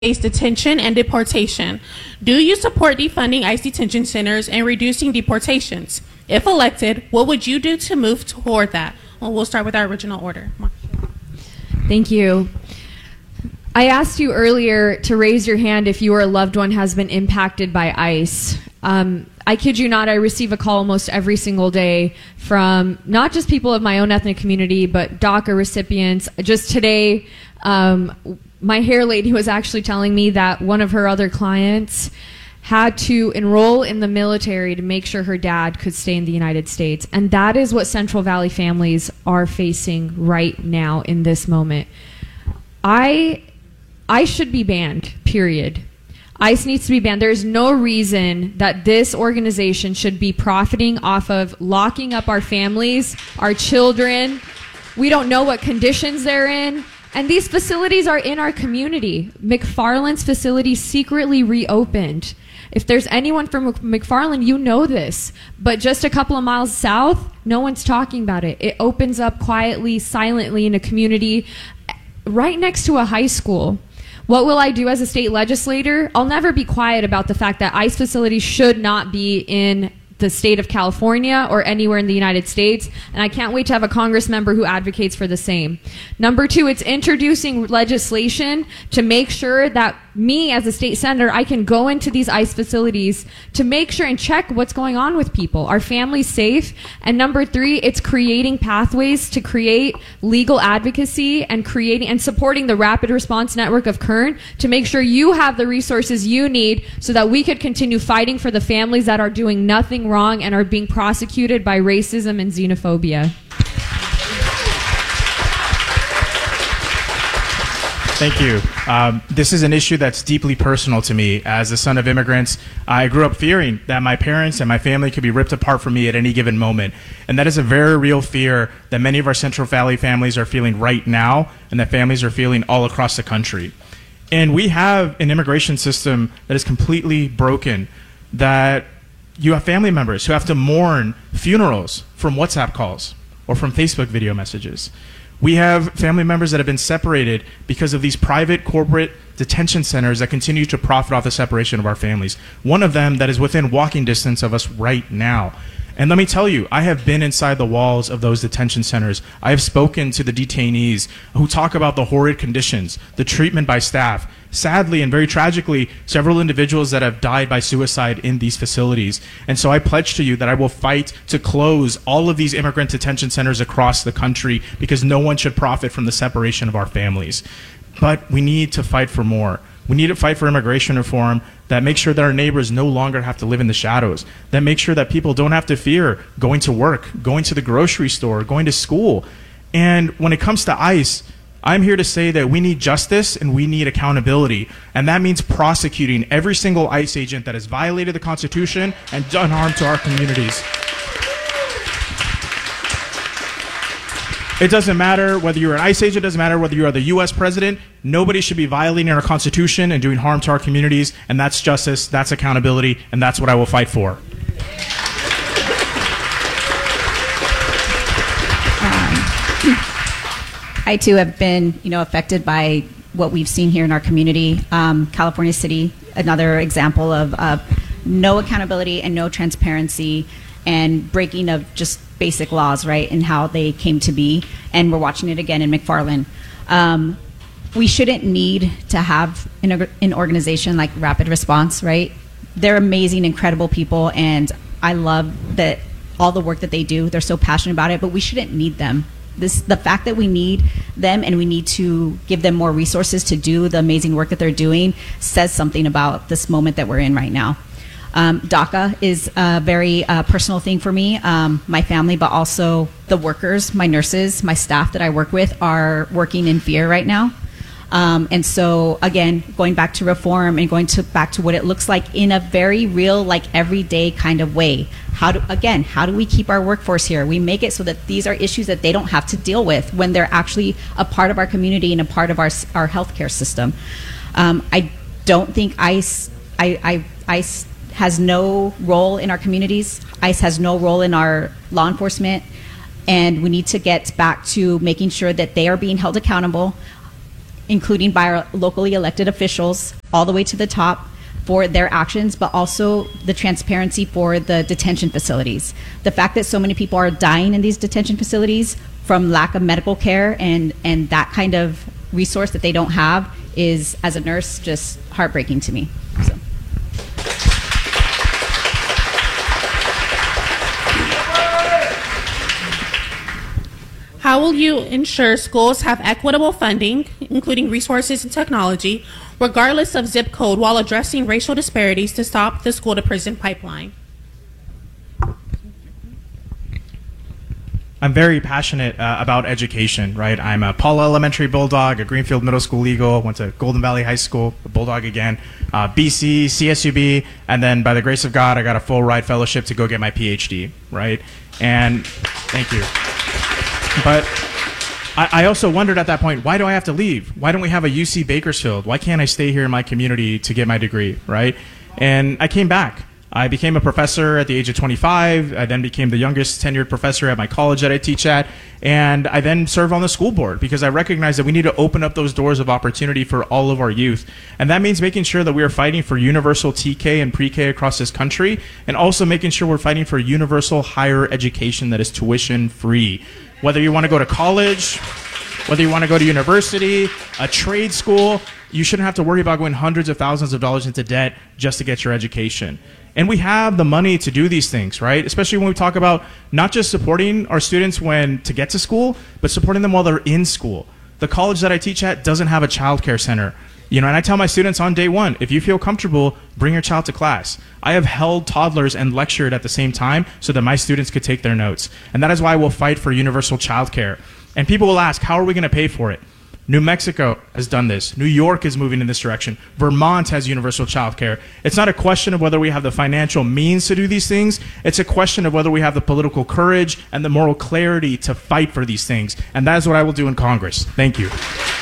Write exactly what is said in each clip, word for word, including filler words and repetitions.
ICE detention and deportation. Do you support defunding ICE detention centers and reducing deportations? If elected, what would you do to move toward that? Well, we'll start with our original order. Thank you. I asked you earlier to raise your hand if you or a loved one has been impacted by ICE. Um, I kid you not, I receive a call almost every single day from not just people of my own ethnic community, but DACA recipients. Just today, um, my hair lady was actually telling me that one of her other clients had to enroll in the military to make sure her dad could stay in the United States. And that is what Central Valley families are facing right now in this moment. I, I should be banned, period. ICE needs to be banned. There's no reason that this organization should be profiting off of locking up our families, our children. We don't know what conditions they're in. And these facilities are in our community. McFarland's facility secretly reopened. If there's anyone from McFarland, you know this. But just a couple of miles south, no one's talking about it. It opens up quietly, silently in a community right next to a high school. What will I do as a state legislator? I'll never be quiet about the fact that ICE facilities should not be in the state of California or anywhere in the United States, and I can't wait to have a Congress member who advocates for the same. Number two, it's introducing legislation to make sure that me as a state senator, I can go into these ICE facilities to make sure and check what's going on with people. Are families safe? And number three, it's creating pathways to create legal advocacy and creating and supporting the Rapid Response Network of Kern to make sure you have the resources you need so that we could continue fighting for the families that are doing nothing wrong and are being prosecuted by racism and xenophobia. Thank you. Um, this is an issue that's deeply personal to me. As the son of immigrants, I grew up fearing that my parents and my family could be ripped apart from me at any given moment. And that is a very real fear that many of our Central Valley families are feeling right now and that families are feeling all across the country. And we have an immigration system that is completely broken, that you have family members who have to mourn funerals from WhatsApp calls or from Facebook video messages. We have family members that have been separated because of these private corporate detention centers that continue to profit off the separation of our families. One of them that is within walking distance of us right now. And let me tell you, I have been inside the walls of those detention centers. I have spoken to the detainees who talk about the horrid conditions, the treatment by staff. Sadly and very tragically, several individuals that have died by suicide in these facilities. And so I pledge to you that I will fight to close all of these immigrant detention centers across the country because no one should profit from the separation of our families. But we need to fight for more. We need to fight for immigration reform that makes sure that our neighbors no longer have to live in the shadows, that makes sure that people don't have to fear going to work, going to the grocery store, going to school. And when it comes to ICE, I'm here to say that we need justice and we need accountability. And that means prosecuting every single ICE agent that has violated the Constitution and done harm to our communities. It doesn't matter whether you're an ICE agent, it doesn't matter whether you are the U S president. Nobody should be violating our Constitution and doing harm to our communities. And that's justice, that's accountability, and that's what I will fight for. I too have been, you know, affected by what we've seen here in our community. Um, California City, another example of uh, no accountability and no transparency and breaking of just basic laws, right, and how they came to be. And we're watching it again in McFarland. Um, we shouldn't need to have an, an organization like Rapid Response, right? They're amazing, incredible people, and I love that all the work that they do. They're so passionate about it, but we shouldn't need them. This, the fact that we need them and we need to give them more resources to do the amazing work that they're doing says something about this moment that we're in right now. Um, DACA is a very uh, personal thing for me, um, my family, but also the workers, my nurses, my staff that I work with are working in fear right now. Um, and so, again, going back to reform and going to back to what it looks like in a very real, like everyday kind of way. How do, again, how do we keep our workforce here? We make it so that these are issues that they don't have to deal with when they're actually a part of our community and a part of our our healthcare system. Um, I don't think ICE, I, I, ICE has no role in our communities. ICE has no role in our law enforcement. And we need to get back to making sure that they are being held accountable including by our locally elected officials all the way to the top for their actions, but also the transparency for the detention facilities. The fact that so many people are dying in these detention facilities from lack of medical care and, and that kind of resource that they don't have is, as a nurse, just heartbreaking to me. So. How will you ensure schools have equitable funding, including resources and technology, regardless of zip code, while addressing racial disparities to stop the school-to-prison pipeline? I'm very passionate uh, about education, right? I'm a Paula Elementary Bulldog, a Greenfield Middle School Eagle, went to Golden Valley High School, a Bulldog again, uh, B C, C S U B, and then by the grace of God, I got a full ride fellowship to go get my P H D, right? And thank you. But I, I also wondered at that point, why do I have to leave? Why don't we have a U C Bakersfield? Why can't I stay here in my community to get my degree, right? And I came back. I became a professor at the age of twenty-five. I then became the youngest tenured professor at my college that I teach at. And I then served on the school board because I recognized that we need to open up those doors of opportunity for all of our youth. And that means making sure that we are fighting for universal T K and pre-K across this country, and also making sure we're fighting for universal higher education that is tuition free. Whether you want to go to college, whether you want to go to university, a trade school, you shouldn't have to worry about going hundreds of thousands of dollars into debt just to get your education. And we have the money to do these things, right? Especially when we talk about not just supporting our students when to get to school, but supporting them while they're in school. The college that I teach at doesn't have a child care center. You know, and I tell my students on day one, if you feel comfortable, bring your child to class. I have held toddlers and lectured at the same time so that my students could take their notes. And that is why we'll fight for universal child care. And people will ask, how are we going to pay for it? New Mexico has done this. New York is moving in this direction. Vermont has universal child care. It's not a question of whether we have the financial means to do these things. It's a question of whether we have the political courage and the moral clarity to fight for these things. And that is what I will do in Congress. Thank you.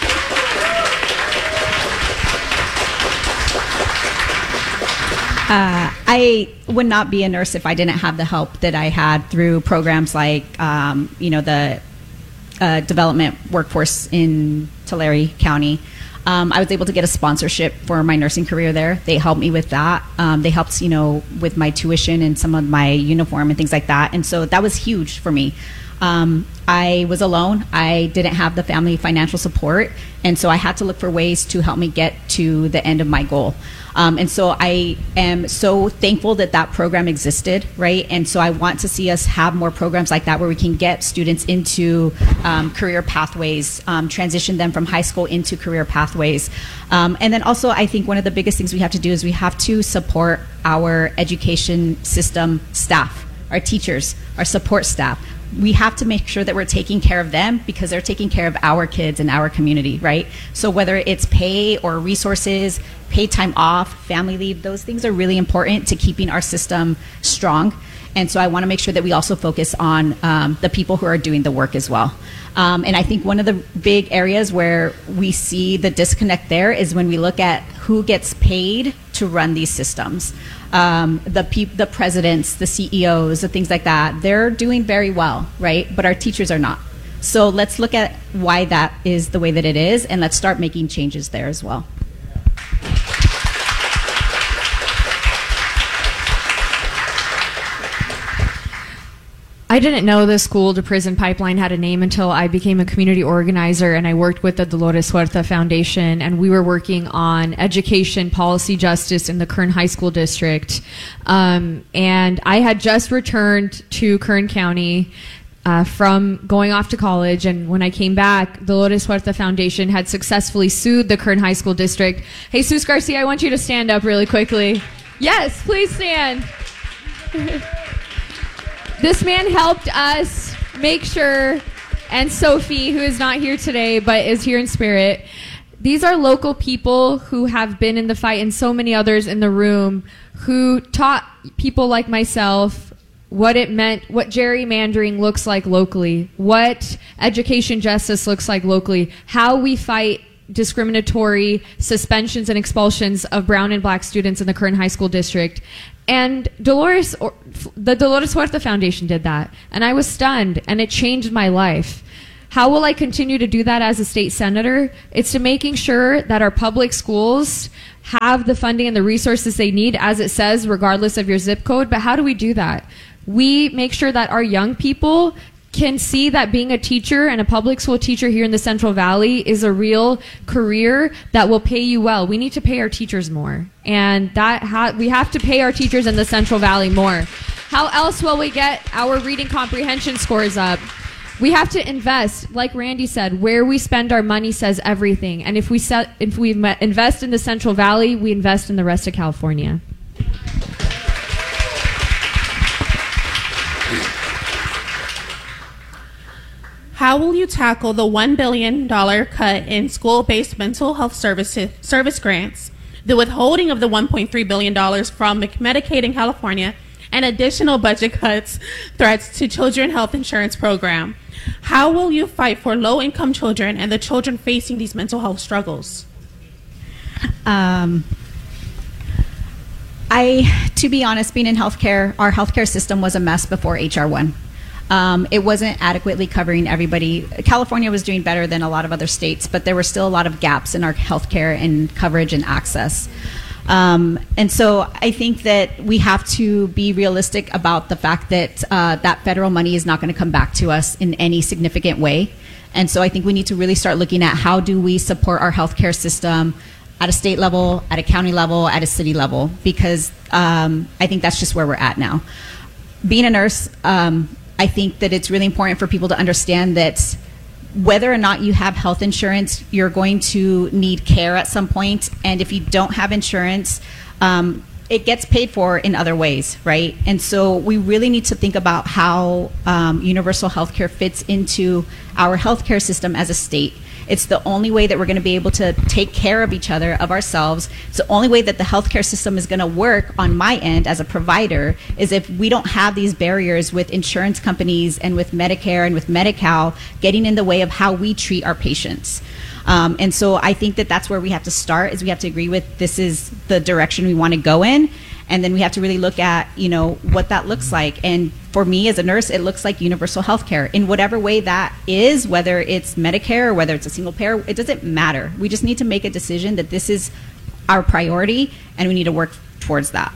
Uh, I would not be a nurse if I didn't have the help that I had through programs like, um, you know, the uh, development workforce in Tulare County. Um, I was able to get a sponsorship for my nursing career there. They helped me with that. Um, they helped, you know, with my tuition and some of my uniform and things like that. And so that was huge for me. Um, I was alone. I didn't have the family financial support. And so I had to look for ways to help me get to the end of my goal. Um, and so I am so thankful that that program existed, right? And so I want to see us have more programs like that where we can get students into um, career pathways, um, transition them from high school into career pathways. Um, and then also I think one of the biggest things we have to do is we have to support our education system staff, our teachers, our support staff. We have to make sure that we're taking care of them because they're taking care of our kids and our community, right? So whether it's pay or resources, paid time off, family leave, those things are really important to keeping our system strong. And so I want to make sure that we also focus on um, the people who are doing the work as well. Um, and I think one of the big areas where we see the disconnect there is when we look at who gets paid to run these systems. Um, the pe- the presidents, the C E Os, the things like that, they're doing very well, right? But our teachers are not. So let's look at why that is the way that it is, and let's start making changes there as well. I didn't know the school to prison pipeline had a name until I became a community organizer and I worked with the Dolores Huerta Foundation, and we were working on education policy justice in the Kern High School District. Um, and I had just returned to Kern County uh, from going off to college, and when I came back, the Dolores Huerta Foundation had successfully sued the Kern High School District. Jesus Garcia, I want you to stand up really quickly. Yes, please stand. This man helped us make sure, and Sophie, who is not here today but is here in spirit, these are local people who have been in the fight, and so many others in the room who taught people like myself what it meant, what gerrymandering looks like locally, what education justice looks like locally, how we fight discriminatory suspensions and expulsions of brown and black students in the Kern High School District. And Dolores, or, the Dolores Huerta Foundation did that. And I was stunned, and it changed my life. How will I continue to do that as a state senator? It's to making sure that our public schools have the funding and the resources they need, as it says, regardless of your zip code. But how do we do that? We make sure that our young people can see that being a teacher and a public school teacher here in the Central Valley is a real career that will pay you well. We need to pay our teachers more. And that ha- we have to pay our teachers in the Central Valley more. How else will we get our reading comprehension scores up? We have to invest, like Randy said, where we spend our money says everything. And if we set, if we invest in the Central Valley, we invest in the rest of California. How will you tackle the one billion dollars cut in school-based mental health services, service grants, the withholding of the one point three billion dollars from Medicaid in California, and additional budget cuts, threats to children's health insurance program? How will you fight for low-income children and the children facing these mental health struggles? Um, I, to be honest, being in healthcare, our healthcare system was a mess before H R one. Um, it wasn't adequately covering everybody. California was doing better than a lot of other states, but there were still a lot of gaps in our healthcare and coverage and access. Um, and so I think that we have to be realistic about the fact that uh, that federal money is not going to come back to us in any significant way. And so I think we need to really start looking at how do we support our healthcare system at a state level, at a county level, at a city level, because um, I think that's just where we're at now. Being a nurse, um, I think that it's really important for people to understand that whether or not you have health insurance, you're going to need care at some point. And if you don't have insurance, um, it gets paid for in other ways, right? And so we really need to think about how um, universal health care fits into our healthcare system as a state. It's the only way that we're going to be able to take care of each other, of ourselves. It's the only way that the healthcare system is going to work on my end as a provider is if we don't have these barriers with insurance companies and with Medicare and with Medi-Cal getting in the way of how we treat our patients. Um, and so I think that that's where we have to start, is we have to agree with this is the direction we want to go in. And then we have to really look at, you know, what that looks like. And for me as a nurse, it looks like universal health care in whatever way that is, whether it's Medicare or whether it's a single payer, it doesn't matter. We just need to make a decision that this is our priority and we need to work towards that.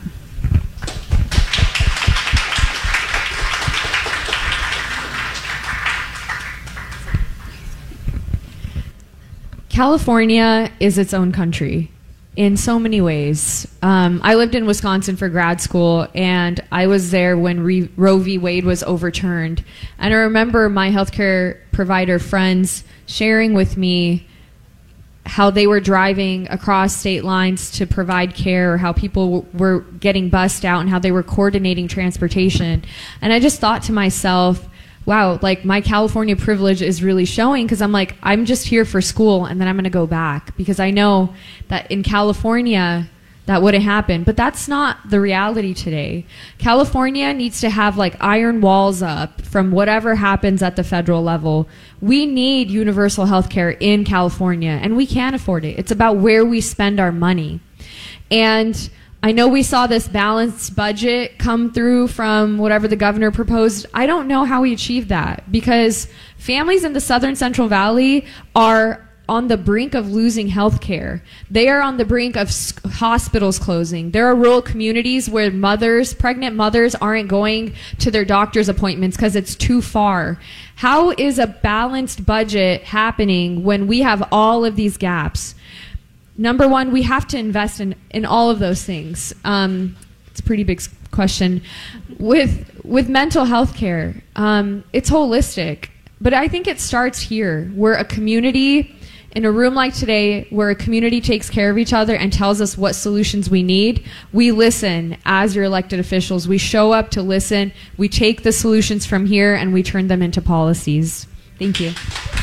California is its own country in so many ways. Um, I lived in Wisconsin for grad school, and I was there when Re- Roe v. Wade was overturned. And I remember my healthcare provider friends sharing with me how they were driving across state lines to provide care, or how people w- were getting bussed out and how they were coordinating transportation. And I just thought to myself, wow, like my California privilege is really showing, because I'm like, I'm just here for school and then I'm going to go back, because I know that in California that wouldn't happen. But that's not the reality today. California needs to have like iron walls up from whatever happens at the federal level. We need universal health care in California, and we can afford it. It's about where we spend our money. And I know we saw this balanced budget come through from whatever the governor proposed. I don't know how we achieved that, because families in the Southern Central Valley are on the brink of losing health care. They are on the brink of hospitals closing. There are rural communities where mothers, pregnant mothers, aren't going to their doctor's appointments because it's too far. How is a balanced budget happening when we have all of these gaps? Number one, we have to invest in, in all of those things. Um, it's a pretty big question. With with mental health care, um, it's holistic. But I think it starts here. We're a community in a room like today, where a community takes care of each other and tells us what solutions we need. We listen as your elected officials. We show up to listen. We take the solutions from here and we turn them into policies. Thank you.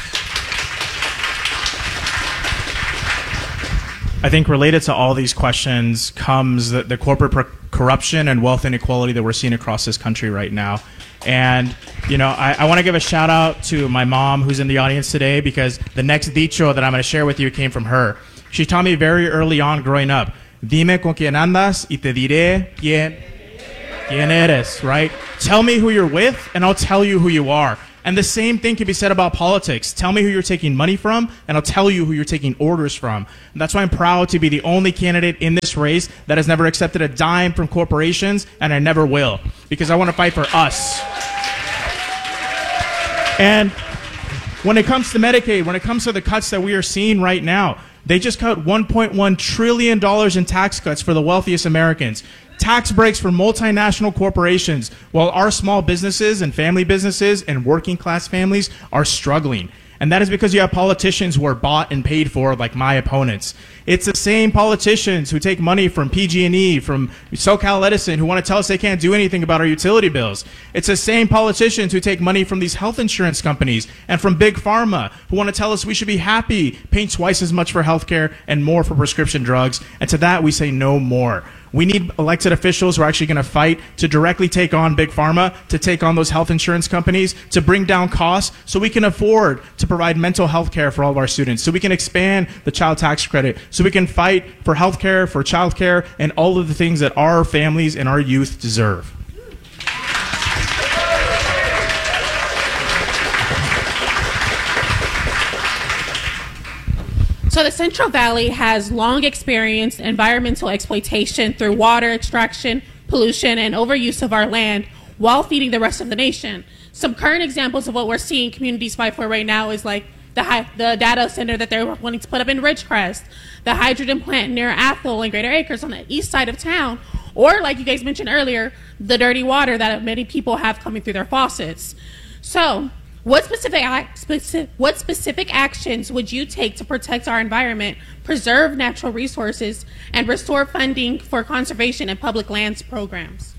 I think related to all these questions comes the, the corporate per- corruption and wealth inequality that we're seeing across this country right now. And, you know, I, I want to give a shout out to my mom who's in the audience today, because the next dicho that I'm going to share with you came from her. She taught me very early on growing up, dime con quien andas y te diré quién, quién eres, right? Tell me who you're with and I'll tell you who you are. And And the same thing can be said about politics. Tell me who you're taking money from, and I'll tell you who you're taking orders from. And that's why I'm proud to be the only candidate in this race that has never accepted a dime from corporations, and I never will, because I want to fight for us. And when it comes to Medicaid, when it comes to the cuts that we are seeing right now, they just cut one point one trillion dollars in tax cuts for the wealthiest Americans. Tax breaks for multinational corporations, while our small businesses and family businesses and working class families are struggling. And that is because you have politicians who are bought and paid for, like my opponents. It's the same politicians who take money from P G and E, from SoCal Edison, who want to tell us they can't do anything about our utility bills. It's the same politicians who take money from these health insurance companies and from Big Pharma, who want to tell us we should be happy, paying twice as much for healthcare and more for prescription drugs. And to that, we say no more. We need elected officials who are actually going to fight to directly take on Big Pharma, to take on those health insurance companies, to bring down costs so we can afford to provide mental health care for all of our students, so we can expand the child tax credit, so we can fight for health care, for child care, and all of the things that our families and our youth deserve. So the Central Valley has long experienced environmental exploitation through water extraction, pollution, and overuse of our land while feeding the rest of the nation. Some current examples of what we're seeing communities fight for right now is like the, high, the data center that they're wanting to put up in Ridgecrest, the hydrogen plant near Athol and Greater Acres on the east side of town, or like you guys mentioned earlier, the dirty water that many people have coming through their faucets. So, What specific, specific, what specific actions would you take to protect our environment, preserve natural resources, and restore funding for conservation and public lands programs?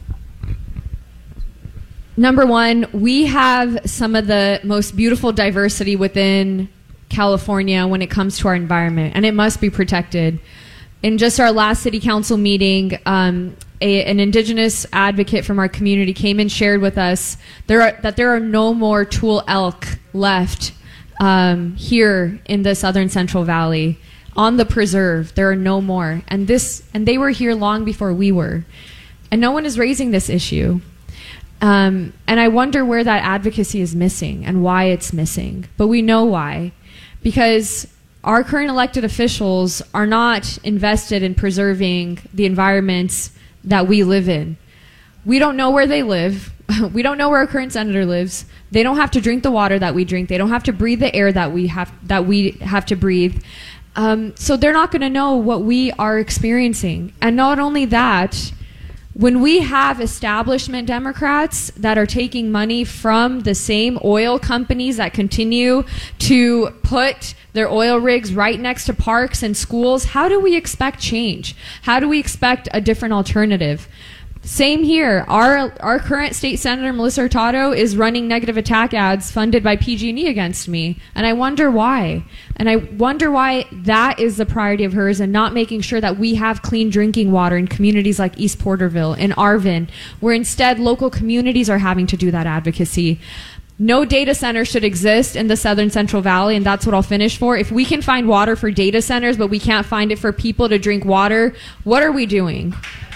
Number one, we have some of the most beautiful diversity within California when it comes to our environment, and it must be protected. In just our last city council meeting, um, A, an indigenous advocate from our community came and shared with us there are, that there are no more Tule elk left um, here in the southern Central Valley. On the preserve, there are no more. And, this, and they were here long before we were. And no one is raising this issue. Um, and I wonder where that advocacy is missing and why it's missing. But we know why. Because our current elected officials are not invested in preserving the environments that we live in. We don't know where they live. We don't know where our current senator lives. They don't have to drink the water that we drink. They don't have to breathe the air that we have that we have to breathe. Um, so they're not going to know what we are experiencing. And not only that, when we have establishment Democrats that are taking money from the same oil companies that continue to put their oil rigs right next to parks and schools, how do we expect change? How do we expect a different alternative? Same here. Our our current state senator, Melissa Hurtado, is running negative attack ads funded by P G and E against me. And I wonder why. And I wonder why that is the priority of hers and not making sure that we have clean drinking water in communities like East Porterville and Arvin, where instead local communities are having to do that advocacy. No data center should exist in the southern Central Valley, and that's what I'll finish for. If we can find water for data centers, but we can't find it for people to drink water, what are we doing?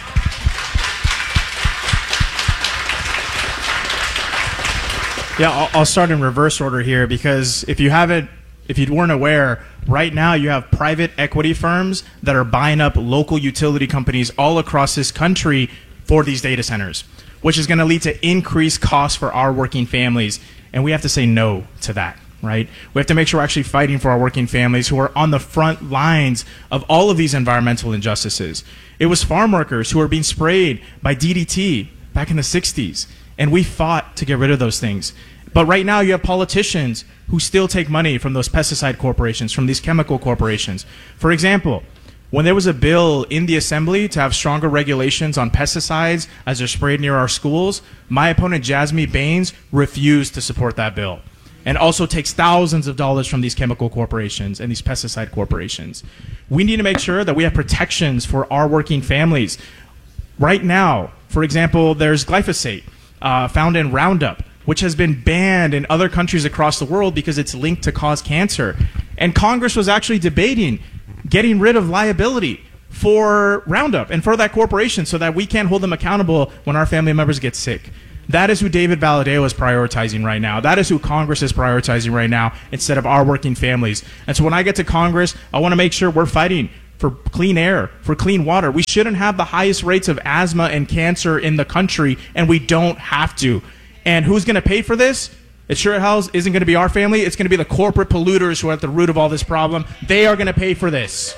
Yeah, I'll, I'll start in reverse order here, because if you haven't, if you weren't aware, right now you have private equity firms that are buying up local utility companies all across this country for these data centers, which is going to lead to increased costs for our working families. And we have to say no to that, right? We have to make sure we're actually fighting for our working families who are on the front lines of all of these environmental injustices. It was farm workers who were being sprayed by D D T back in the sixties. And we fought to get rid of those things. But right now you have politicians who still take money from those pesticide corporations, from these chemical corporations. For example, when there was a bill in the assembly to have stronger regulations on pesticides as they're sprayed near our schools, my opponent Jasmine Baines refused to support that bill, and also takes thousands of dollars from these chemical corporations and these pesticide corporations. We need to make sure that we have protections for our working families. Right now, for example, there's glyphosate. Uh, found in Roundup, which has been banned in other countries across the world because it's linked to cause cancer. And Congress was actually debating getting rid of liability for Roundup and for that corporation so that we can't hold them accountable when our family members get sick. That is who David Valadao is prioritizing right now. That is who Congress is prioritizing right now instead of our working families. And so when I get to Congress, I want to make sure we're fighting for clean air, for clean water. We shouldn't have the highest rates of asthma and cancer in the country, and we don't have to. And who's going to pay for this? It sure hell isn't going to be our family. It's going to be the corporate polluters who are at the root of all this problem. They are going to pay for this.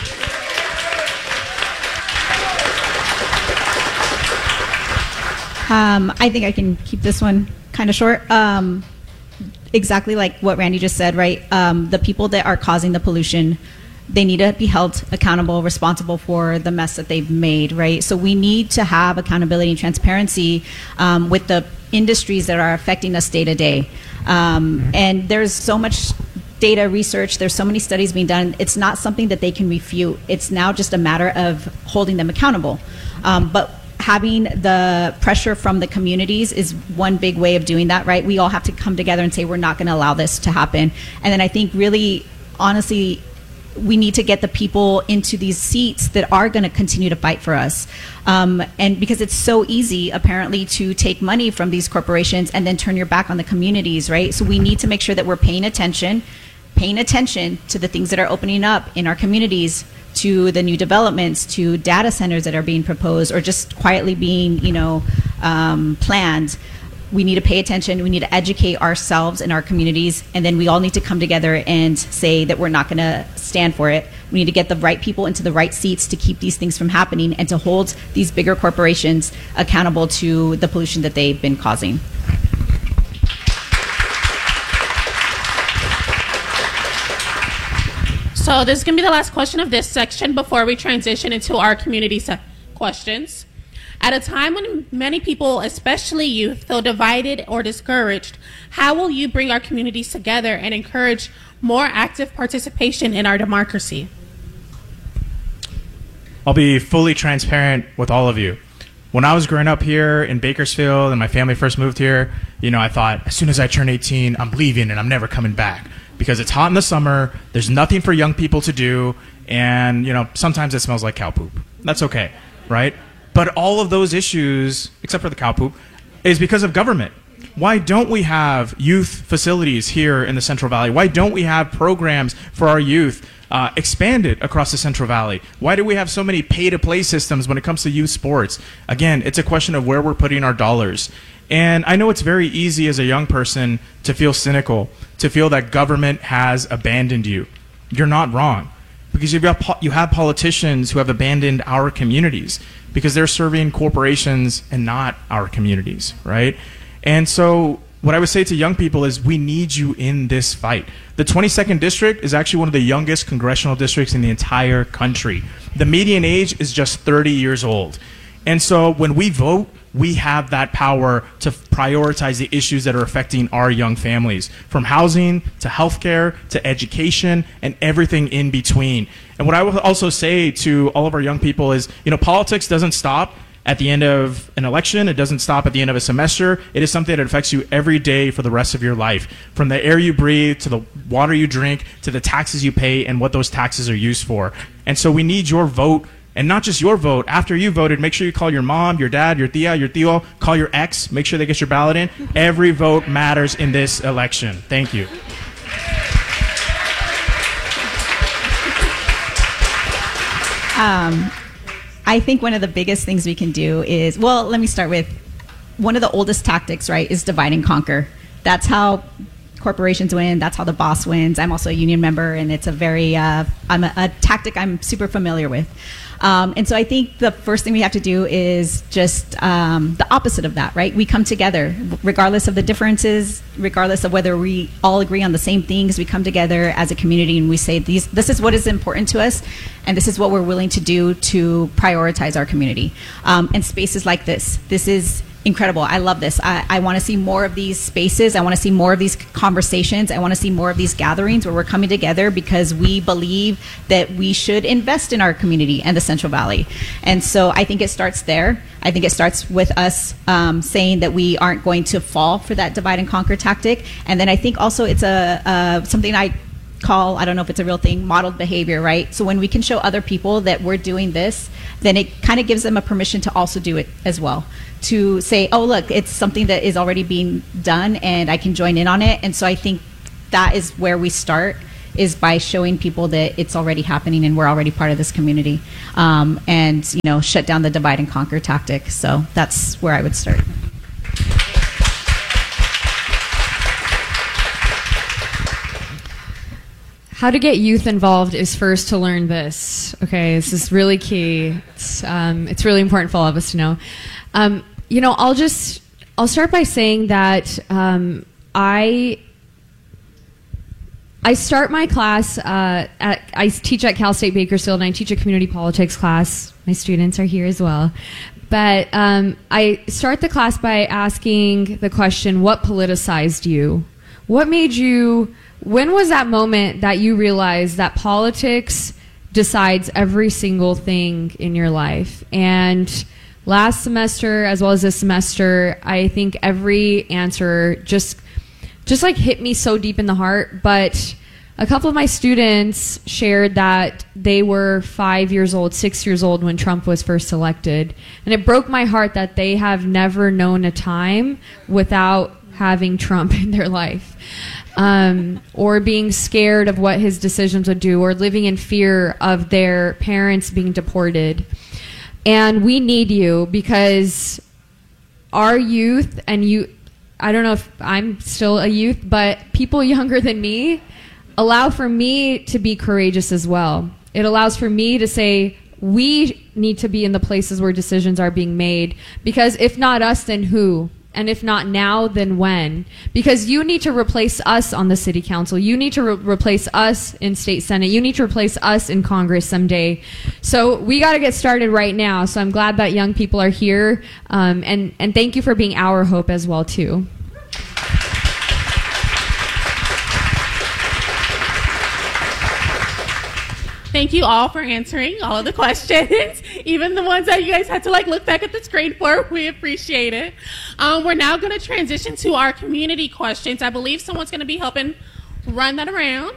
Um, I think I can keep this one kind of short. Um, exactly like what Randy just said, right? Um, the people that are causing the pollution, they need to be held accountable, responsible for the mess that they've made, right? So we need to have accountability and transparency um, with the industries that are affecting us day to day. Um, and there's so much data research, there's so many studies being done. It's not something that they can refute. It's now just a matter of holding them accountable. Um, but having the pressure from the communities is one big way of doing that, right? We all have to come together and say we're not going to allow this to happen. And then I think really, honestly, we need to get the people into these seats that are going to continue to fight for us. Um, and because it's so easy, apparently, to take money from these corporations and then turn your back on the communities, right? So we need to make sure that we're paying attention, paying attention to the things that are opening up in our communities, to the new developments, to data centers that are being proposed or just quietly being, you know, um, planned. We need to pay attention. We need to educate ourselves and our communities, and then we all need to come together and say that we're not going to stand for it. We need to get the right people into the right seats to keep these things from happening and to hold these bigger corporations accountable to the pollution that they've been causing. So this is going to be the last question of this section before we transition into our community se- questions. At a time when many people, especially youth, feel divided or discouraged, how will you bring our communities together and encourage more active participation in our democracy? I'll be fully transparent with all of you. When I was growing up here in Bakersfield and my family first moved here, you know, I thought as soon as I turn eighteen, I'm leaving and I'm never coming back. Because it's hot in the summer, there's nothing for young people to do, and you know sometimes it smells like cow poop. That's okay, right? But all of those issues, except for the cow poop, is because of government. Why don't we have youth facilities here in the Central Valley? Why don't we have programs for our youth uh, expanded across the Central Valley? Why do we have so many pay-to-play systems when it comes to youth sports? Again, it's a question of where we're putting our dollars. And I know it's very easy as a young person to feel cynical, to feel that government has abandoned you. You're not wrong, because you've got po- you have politicians who have abandoned our communities because they're serving corporations and not our communities, right? And so what I would say to young people is we need you in this fight. The twenty-second district is actually one of the youngest congressional districts in the entire country. The median age is just thirty years old. And so when we vote, we have that power to prioritize the issues that are affecting our young families, from housing to healthcare to education and everything in between. And what I will also say to all of our young people is, you know, politics doesn't stop at the end of an election. It doesn't stop at the end of a semester. It is something that affects you every day for the rest of your life, from the air you breathe to the water you drink to the taxes you pay and what those taxes are used for. And so we need your vote. And not just your vote. After you voted, make sure you call your mom, your dad, your tia, your tío, call your ex, make sure they get your ballot in. Every vote matters in this election. Thank you. Um, I think one of the biggest things we can do is, well, let me start with one of the oldest tactics, right, is divide and conquer. That's how corporations win. That's how the boss wins. I'm also a union member, and it's a very, uh, I'm a, a tactic I'm super familiar with. Um, and so I think the first thing we have to do is just um, the opposite of that, right? We come together, regardless of the differences, regardless of whether we all agree on the same things. We come together as a community and we say, these, this is what is important to us, and this is what we're willing to do to prioritize our community. Um, and spaces like this, this is incredible. I love this. I, I want to see more of these spaces. I want to see more of these conversations. I want to see more of these gatherings where we're coming together because we believe that we should invest in our community and the Central Valley. And so I think it starts there. I think it starts with us um, saying that we aren't going to fall for that divide and conquer tactic. And then I think also it's a uh, something I call, I don't know if it's a real thing, modeled behavior, right? So when we can show other people that we're doing this then it kind of gives them a permission to also do it as well. To say, oh, look, it's something that is already being done and I can join in on it. And so I think that is where we start, is by showing people that it's already happening and we're already part of this community, um, and, you know, shut down the divide and conquer tactic. So that's where I would start. How to get youth involved is first to learn this. Okay, this is really key. It's, um, it's really important for all of us to know. Um, you know, I'll just, I'll start by saying that um, I, I start my class, uh, at, I teach at Cal State Bakersfield, and I teach a community politics class. My students are here as well. But um, I start the class by asking the question, what politicized you? What made you... When was that moment that you realized that politics decides every single thing in your life? And last semester, as well as this semester, I think every answer just just like hit me so deep in the heart. But a couple of my students shared that they were five years old, six years old when Trump was first elected. And it broke my heart that they have never known a time without having Trump in their life. Um, or being scared of what his decisions would do, or living in fear of their parents being deported. And we need you, because our youth, and you, I don't know if I'm still a youth, but people younger than me allow for me to be courageous as well. It allows for me to say, we need to be in the places where decisions are being made, because if not us, then who? And if not now, then when? Because you need to replace us on the city council. You need to re- replace us in state senate. You need to replace us in Congress someday. So we got to get started right now. So I'm glad that young people are here. Um, and, and thank you for being our hope as well, too. Thank you all for answering all of the questions, even the ones that you guys had to like look back at the screen for. We appreciate it. Um, we're now going to transition to our community questions. I believe someone's going to be helping run that around.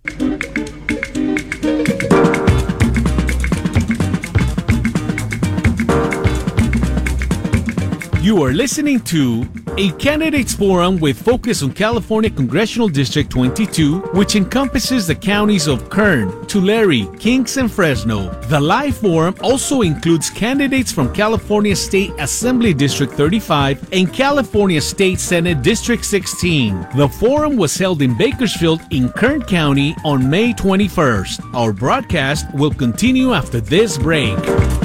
You are listening to a candidates forum with focus on California Congressional District twenty-two, which encompasses the counties of Kern, Tulare, Kings, and Fresno. The live forum also includes candidates from California State Assembly District thirty-five and California State Senate District sixteen. The forum was held in Bakersfield in Kern County on May twenty-first. Our broadcast will continue after this break.